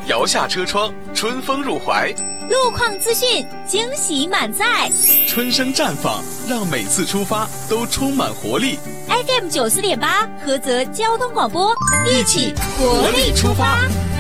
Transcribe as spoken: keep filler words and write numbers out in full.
摇下车窗，春风入怀。 路况资讯，惊喜满载。 春生绽放，让每次出发都充满活力。 F M 九四点八，菏泽交通广播，一起活力出发。